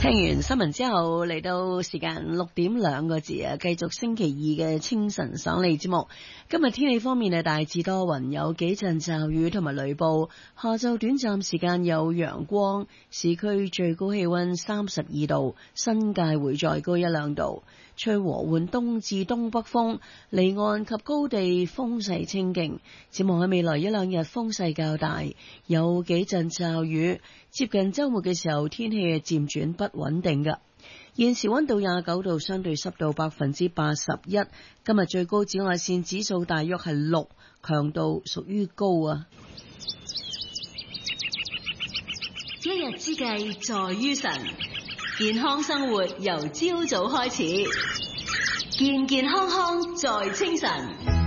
聽完新聞之後，嚟到時間6點2個字啊，繼續星期二嘅清晨爽利節目。今日天氣方面係大致多雲，有幾陣驟雨同埋雷暴。下晝短暫時間有陽光，市區最高氣溫32度，新界會再高1-2度。吹和緩東至東北風，離岸及高地風勢清勁。展望喺未來1-2日風勢較大，有幾陣驟雨。接近周末嘅時候，天氣係漸轉不穩定嘅。現時溫度29度，相對濕度81%。今日最高紫外線指數大約係6，強度屬於高啊。 一日之計在於晨，健康生活由朝早開始，健健康康在清晨。